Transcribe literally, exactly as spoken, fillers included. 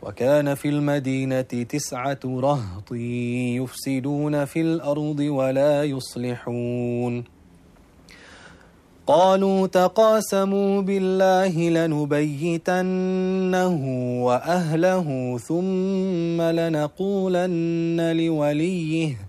وكان في المدينة تسعة رهط يفسدون في الأرض ولا يصلحون قالوا تقاسموا بالله لنبيتنه وأهله ثم لنقولن لوليه